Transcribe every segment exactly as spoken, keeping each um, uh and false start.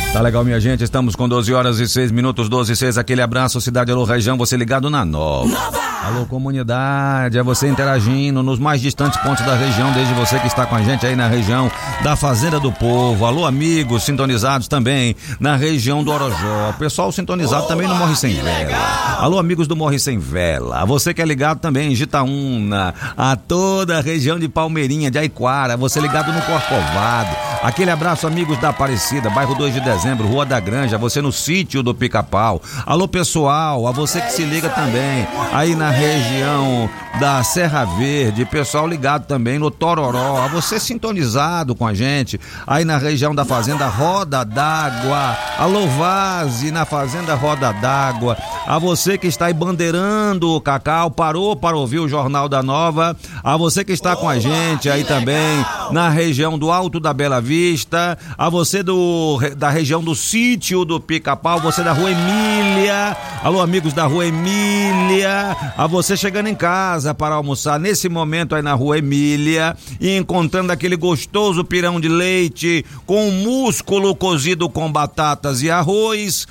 Tá legal, minha gente, estamos com doze horas e seis minutos, doze e seis, aquele abraço, cidade, alô, região, você ligado na Nova. Nova. Alô, comunidade, é você interagindo nos mais distantes pontos da região, desde você que está com a gente aí na região da Fazenda do Povo. Alô, amigos sintonizados também na região do Orojó, pessoal sintonizado também no Morre Sem Vela. Alô, amigos do Morre Sem Vela, você que é ligado também em Jitaúna, a toda a região de Palmeirinha, de Aiquara, você ligado no Corcovado. Aquele abraço, amigos da Aparecida, bairro dois de dezembro, Rua da Granja, você no sítio do Pica-Pau. Alô, pessoal, a você que se liga também aí na região da Serra Verde, pessoal ligado também no Tororó, a você sintonizado com a gente aí na região da Fazenda Roda d'Água. Alô, Vaze, na Fazenda Roda d'Água, a você que está aí bandeirando o Cacau, parou para ouvir o Jornal da Nova, a você que está com a gente aí também na região do Alto da Bela Vista, a você do, da região do sítio do Pica-Pau, você da Rua Emília, alô, amigos da Rua Emília, a você chegando em casa para almoçar nesse momento aí na Rua Emília e encontrando aquele gostoso pirão de leite com músculo cozido com batatas e arroz.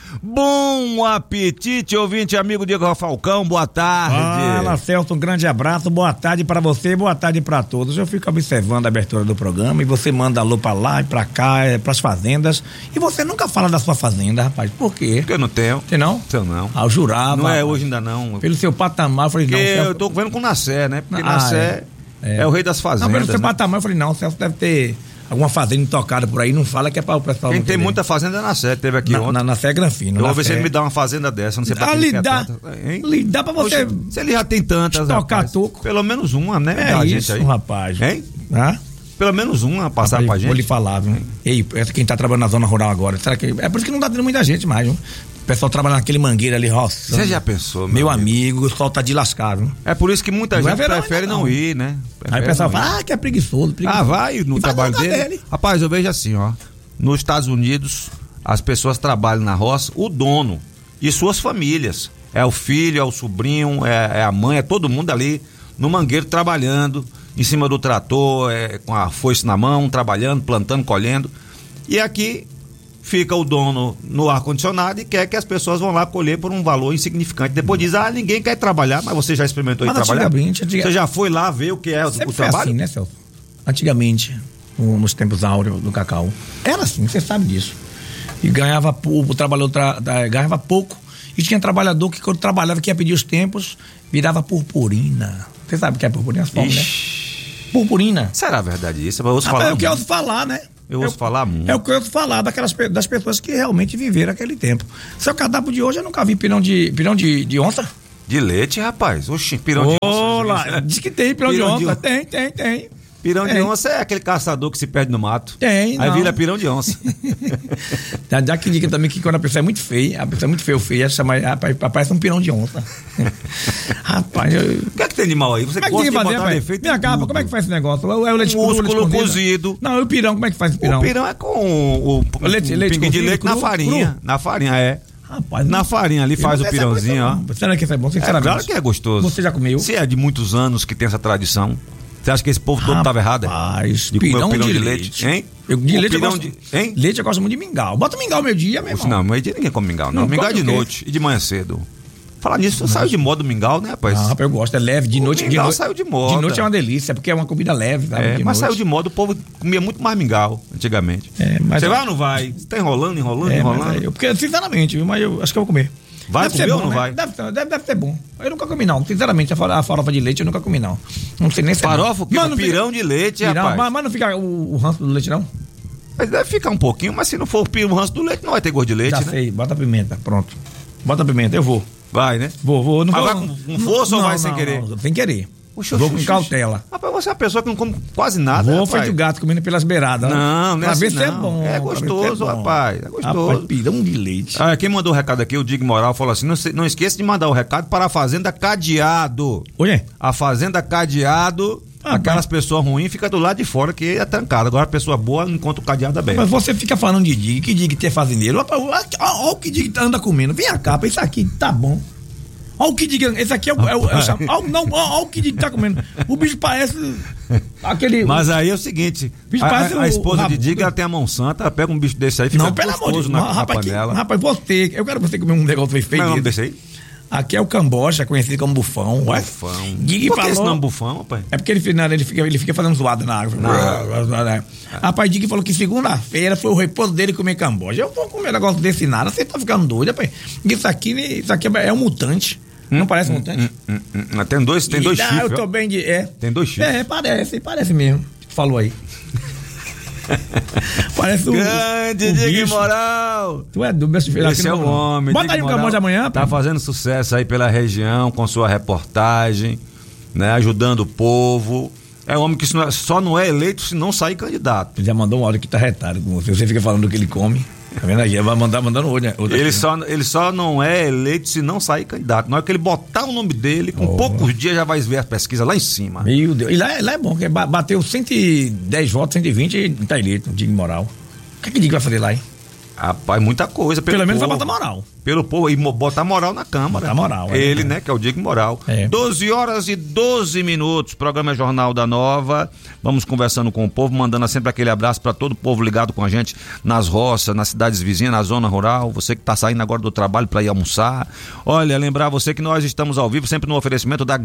Bom apetite, ouvinte amigo Diego Falcão, boa tarde. Fala, Celso, um grande abraço, boa tarde para você, boa tarde para todos. Eu fico observando a abertura do programa e você manda alô pra lá e pra cá, é, pras fazendas, e você nunca fala da sua fazenda, rapaz, por quê? Porque eu não tenho. Você não? Eu não. Ah, eu jurava. Não é rapaz. hoje ainda não. Pelo seu patamar, eu falei, Porque não. Celso... eu tô vendo com o Nassé, né? Porque Ah, Nassé é. é o rei das fazendas. Não, pelo seu né? patamar, eu falei, não, o Celso deve ter alguma fazenda intocada por aí, não fala que é para o pessoal. Quem tem querer. Muita fazenda é Nassé, teve aqui na, ontem. Na, Nassé é Granfino. Eu vou ver se ele me dá uma fazenda dessa, não sei pra ah, que lhe ele dá, quer lhe dá pra você. Oxe, se ele já tem tantas, tocar rapaz, toco. Pelo menos uma, né? É da isso, gente aí. rapaz. Hein? Ah? Pelo menos uma passar rapaz, pra gente. Vou lhe falar, viu? Ei, essa quem tá trabalhando na zona rural agora, será que... É por isso que não tá tendo muita gente mais, viu? O pessoal trabalha naquele mangueiro ali, roça. Você já pensou, meu, meu amigo? O sol tá de lascar, viu? É por isso que muita não gente é verão, prefere não, não ir, né? Prefere aí o pessoal fala, ah, que é preguiçoso, preguiçoso. Ah, vai no e trabalho vai dele. dele. Rapaz, eu vejo assim, ó. Nos Estados Unidos, as pessoas trabalham na roça, o dono e suas famílias. É o filho, é o sobrinho, é, é a mãe, é todo mundo ali no mangueiro trabalhando, em cima do trator, é, com a foice na mão, trabalhando, plantando, colhendo. E aqui fica o dono no ar-condicionado e quer que as pessoas vão lá colher por um valor insignificante. Depois diz, ah, ninguém quer trabalhar, mas você já experimentou ir trabalhar? Antigamente, antiga... Você já foi lá ver o que é Sempre o foi trabalho? assim, né, Celso? Antigamente, nos tempos áureos do cacau, era assim, você sabe disso. E ganhava pouco, o trabalhador tra... ganhava pouco. E tinha trabalhador que quando trabalhava, que ia pedir os tempos, virava purpurina. Você sabe o que é purpurina? As formas, né? Purpurina. Será verdade isso? Eu ouço ah, falar é o que eu muito. ouço falar, né? Eu ouço é, falar muito. É o que eu ouço falar daquelas, das pessoas que realmente viveram aquele tempo. Seu cardápio de hoje, eu nunca vi pirão de, pirão de, de onça. De leite, rapaz. Oxi, pirão de onça. Olá, diz que tem pirão, pirão de onça. De... Tem, tem, tem. Pirão tem. de onça é aquele caçador que se perde no mato. Tem, Aí não. vira pirão de onça. já, já que indica também que quando a pessoa é muito feia, a pessoa é muito feia ou feia, chama, rapaz, parece um pirão de onça. Rapaz, eu... O que é que tem de mal aí? Você como gosta é que de fazer, botar defeito Minha capa, como é que faz esse negócio? É o leite músculo cozido. Não, e o pirão, como é que faz o pirão? O pirão é com o, o leite, um leite pinguim de leite cru, na farinha. Cru. Na farinha, é. Rapaz, na farinha ali faz o pirãozinho, ó. Será que isso é bom? Sinceramente. É claro que é gostoso. Você já comeu? Se é de muitos anos que tem essa tradição, você acha que esse povo todo Rapaz, tava errado? Rapaz, de pirão, pirão de, de leite. leite. Hein? Eu, de o leite eu gosto, de... Hein? Leite eu gosto muito de mingau. Bota mingau meu dia, meu irmão. Não, meio dia ninguém come mingau, não. não mingau é de quê? noite e de manhã cedo. Falar nisso, saiu de moda o mingau, né, rapaz? Não, rapaz, eu gosto, é leve, de o noite. mingau de no... saiu de moda. De noite é uma delícia, porque é uma comida leve. Sabe? É, de mas noite. saiu de moda, o povo comia muito mais mingau, antigamente. É, mas Você eu... vai ou não vai? Você tá enrolando, enrolando, é, enrolando? Mas eu, porque, sinceramente, viu, mas eu acho que eu vou comer. Vai deve comer ser ou bom, não né? vai? Deve, deve, deve ser bom. Eu nunca comi, não. Sinceramente, a farofa de leite eu nunca comi, não. Não sei nem se farofa, é o pirão fica... de leite, pirão, rapaz. Mas, mas não fica o, o ranço do leite, não? Mas deve ficar um pouquinho, mas se não for o ranço do leite, não vai ter gosto de leite, Já né? sei, bota a pimenta, pronto. Bota a pimenta, eu vou. Vai, né? Vou, vou. Não mas vou, vai com, com força não, ou vai não, sem não, querer? Não, sem querer. Oxe, vou oxe, com oxe, cautela. Rapaz, você é uma pessoa que não come quase nada, Vou rapaz. feito gato comendo pelas beiradas. Não, não é pra assim ver se é não. bom. É gostoso, é bom. rapaz. É gostoso. Rapaz, pirão de leite. Ah, quem mandou o recado aqui, o Dig Moral, falou assim, não, se, não esqueça de mandar o recado para a Fazenda Cadeado. Oi? A Fazenda Cadeado, ah, aquelas mas... pessoas ruins ficam do lado de fora, que é trancado. Agora a pessoa boa encontra o cadeado aberto. Mas você fica falando de Dig, que Dig ter fazendeiro. Olha o que Dig anda comendo. Vem a capa, isso aqui tá bom. Olha o que diga, esse aqui é o. É o, é o, é o não, olha o que diga que tá comendo. O bicho parece. Aquele, Mas aí é o seguinte, bicho, a, parece a, a esposa o, o de Diga, ela tem a mão santa, ela pega um bicho desse aí, fica não, pelo amor de gostoso na, na rapaz, panela. Que, rapaz, você, eu quero você comer um negócio feio. Como é o nome desse aí? Aqui é o cambocha, conhecido como bufão. Bufão. Diga Por que falou, esse nome bufão, rapaz? É porque ele, ele, fica, ele fica fazendo zoada na água. Ah. Rapaz, Diga falou que segunda-feira foi o repouso dele comer camboja. Eu vou comer um negócio desse nada, você tá ficando doido, rapaz. Isso aqui, isso aqui é um mutante. Hum, não parece um mutante? Hum, hum, hum. Tem dois, tem dois e, chifres. Ah, eu tô bem de... É. Tem dois chifres. É, parece, parece mesmo. Falou aí. Parece o grande Diga Moral. Tu é do meu filho. Esse é o homem. Bota aí o Camões amanhã. Tá fazendo sucesso aí pela região com sua reportagem, né? Ajudando o povo. É um homem que só não é eleito se não sair candidato. Ele já mandou um áudio que tá retado com você. Você fica falando do que ele come. Tá vendo aqui? Vai mandar mandando hoje, né? Ele, aqui, só, ele só não é eleito se não sair candidato. Na hora que ele botar o nome dele, com oh. poucos dias já vai ver a pesquisa lá em cima. Meu Deus. E lá, lá é bom, porque bateu cento e dez votos, cento e vinte e tá eleito, Diga Moral. O que é que Diga vai fazer lá, hein? Rapaz, muita coisa. Pelo, pelo menos povo, vai botar moral. Pelo povo, e botar moral na Câmara. Botar moral. É Ele, né, que é o Diga Moral. É. doze horas e doze minutos, programa Jornal da Nova. Vamos conversando com o povo, mandando sempre aquele abraço para todo o povo ligado com a gente nas roças, nas cidades vizinhas, na zona rural. Você que está saindo agora do trabalho para ir almoçar. Olha, lembrar você que nós estamos ao vivo, sempre no oferecimento da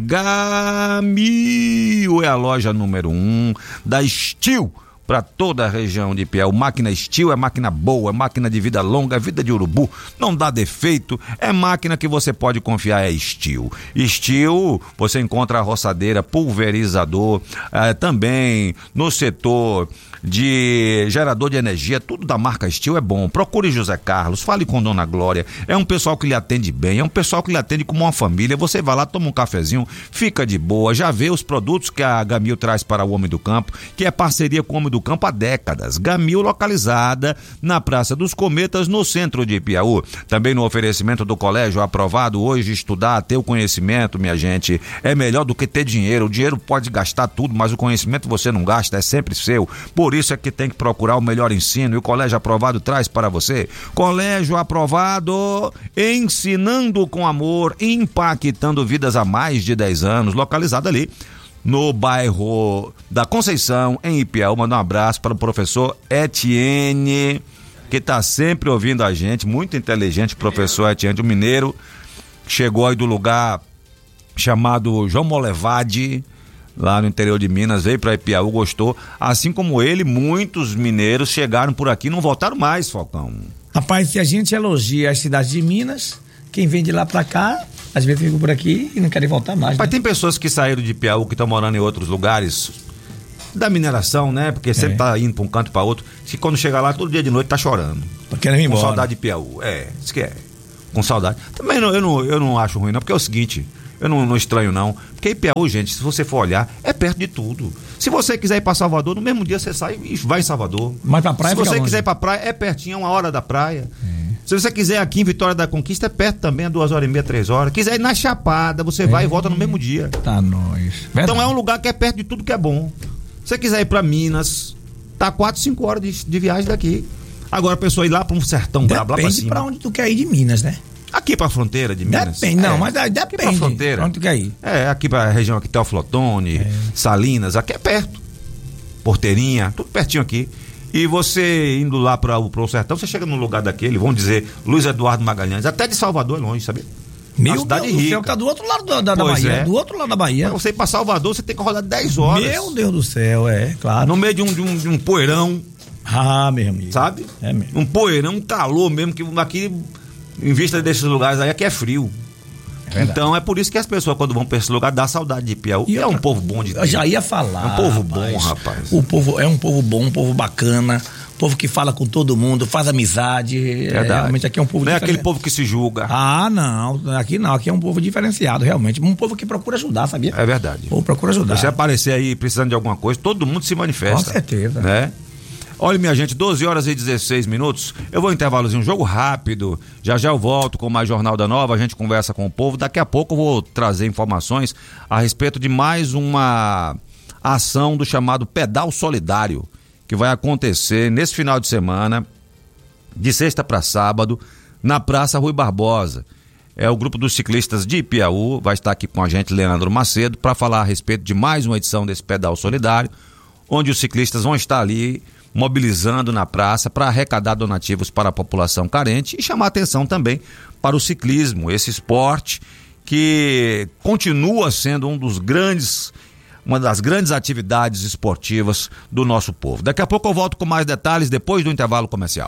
Gamil, é a loja número um, da Steel. Para toda a região de Piauí. Máquina Steel é máquina boa, é máquina de vida longa, é vida de urubu, não dá defeito, é máquina que você pode confiar, é Steel. Steel, você encontra a roçadeira, pulverizador, é, também no setor de gerador de energia, tudo da marca Steel é bom. Procure José Carlos, fale com Dona Glória, é um pessoal que lhe atende bem, é um pessoal que lhe atende como uma família. Você vai lá, toma um cafezinho, fica de boa, já vê os produtos que a Gamil traz para o Homem do Campo, que é parceria com o Homem do Campo há décadas. Gamil, localizada na Praça dos Cometas, no centro de Piauí. Também no oferecimento do Colégio Aprovado. Hoje estudar, ter o conhecimento, minha gente, é melhor do que ter dinheiro. O dinheiro pode gastar tudo, mas o conhecimento você não gasta, é sempre seu. Por isso é que tem que procurar o melhor ensino, e o Colégio Aprovado traz para você. Colégio Aprovado, ensinando com amor, impactando vidas há mais de dez anos, localizado ali no bairro da Conceição, em Ipiaú. Manda um abraço para o professor Etienne, que está sempre ouvindo a gente, muito inteligente, professor Etienne, um mineiro, chegou aí do lugar chamado João Molevade, lá no interior de Minas, veio para Ipiaú, gostou, assim como ele, muitos mineiros chegaram por aqui e não voltaram mais, Falcão. Rapaz, se a gente elogia as cidades de Minas, quem vem de lá para cá às vezes ficam por aqui e não querem voltar mais. Mas né? tem pessoas que saíram de Piauí, que estão morando em outros lugares da mineração, né? Porque sempre é. tá indo para um canto para outro. Se quando chega lá, todo dia de noite tá chorando. Querem ir embora. Com saudade de Piauí. É, isso que é. Com saudade. Também não, eu, não, eu não acho ruim, não, porque é o seguinte, eu não, não estranho, não. Porque Piauí, gente, se você for olhar, é perto de tudo. Se você quiser ir para Salvador, no mesmo dia você sai e vai em Salvador. Mas pra praia, se você longe. quiser ir pra praia, é pertinho, é uma hora da praia. É. Se você quiser aqui em Vitória da Conquista, é perto também, é duas horas e meia, três horas. Quiser ir na Chapada, você é. vai e volta no mesmo dia. Tá nóis. Então é um lugar que é perto de tudo que é bom. Se você quiser ir pra Minas, tá quatro, cinco horas de, de viagem daqui. Agora a pessoa ir lá pra um sertão brabo, lá pra cima. Depende pra onde tu quer ir de Minas, né? Aqui pra fronteira de Minas. Depende, não, é. mas depende. Aqui pra fronteira. Pra onde tu quer ir? É, aqui pra região aqui, Teoflotone, é. Salinas, aqui é perto. Porteirinha, tudo pertinho aqui. E você indo lá para o sertão, você chega num lugar daquele, vão dizer Luiz Eduardo Magalhães, até de Salvador é longe, sabe? Meu cidade Deus rica. Do céu, tá do outro lado da, da, da Bahia. É. Do outro lado da Bahia. Pra você ir pra Salvador, você tem que rodar dez horas. Meu Deus do céu, é, claro. No meio de um, de um, de um poeirão. Ah, meu amigo. Sabe? É mesmo. Um poeirão, um calor mesmo, que aqui, em vista desses lugares aí, aqui é frio. É então é por isso que as pessoas, quando vão para esse lugar, dá saudade de Piauí. E é um povo bom de Deus. Eu já ia falar. É um povo rapaz. bom, rapaz. O povo é um povo bom, um povo bacana, um povo que fala com todo mundo, faz amizade. Verdade. É, realmente aqui é um povo não é aquele povo que se julga. Ah, não. Aqui não. Aqui é um povo diferenciado, realmente. Um povo que procura ajudar, sabia? É verdade. O povo procura ajudar. Se aparecer aí precisando de alguma coisa, todo mundo se manifesta. Com certeza. Né? Olha, minha gente, doze horas e dezesseis minutos. Eu vou intervalozinho, um jogo rápido. Já já eu volto com mais Jornal da Nova. A gente conversa com o povo. Daqui a pouco eu vou trazer informações a respeito de mais uma ação do chamado Pedal Solidário, que vai acontecer nesse final de semana, de sexta para sábado, na Praça Rui Barbosa. é o grupo dos ciclistas de Ipiaú. Vai estar aqui com a gente Leandro Macedo para falar a respeito de mais uma edição desse pedal solidário, onde os ciclistas vão estar ali mobilizando na praça para arrecadar donativos para a população carente e chamar atenção também para o ciclismo, esse esporte que continua sendo um dos grandes, uma das grandes atividades esportivas do nosso povo. Daqui a pouco eu volto com mais detalhes depois do intervalo comercial.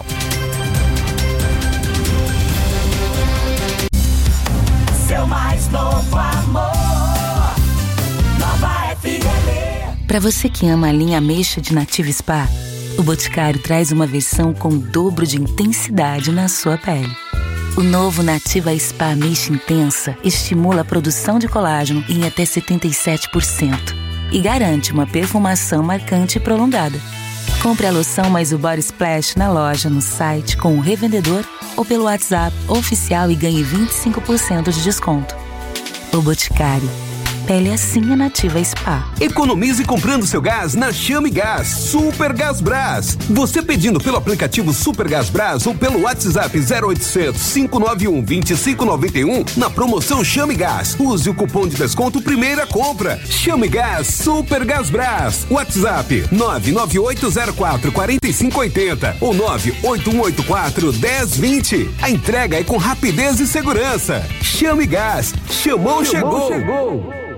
Seu mais novo amor, Nova F M. Para você que ama a linha ameixa de Nativa Spa, o Boticário traz uma versão com o dobro de intensidade na sua pele. O novo Nativa Spa Ameixa Intensa estimula a produção de colágeno em até setenta e sete por cento e garante uma perfumação marcante e prolongada. Compre a loção mais o Body Splash na loja, no site, com o revendedor ou pelo WhatsApp oficial e ganhe vinte e cinco por cento de desconto. O Boticário. Pele assim é Nativa Spa. Economize comprando seu gás na Chame Gás Super Gás Brás. Você pedindo pelo aplicativo Super Gás Brás ou pelo WhatsApp zero oitocentos, cinco nove um, dois cinco nove um na promoção Chame Gás. Use o cupom de desconto Primeira Compra. Chame Gás Super Gás Brás. WhatsApp nove nove oito zero quatro, quatro cinco oito zero ou nove oito um oito quatro, um zero dois zero. A entrega é com rapidez e segurança. Chame Gás. Chamou, chegou. chegou.